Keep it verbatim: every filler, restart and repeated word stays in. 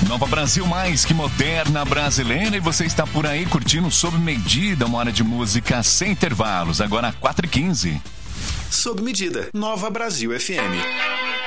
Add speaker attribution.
Speaker 1: Nova Brasil, mais que moderna brasileira, e você está por aí curtindo Sob Medida, uma hora de música sem intervalos, agora quatro e quinze.
Speaker 2: Sob Medida, Nova Brasil F M.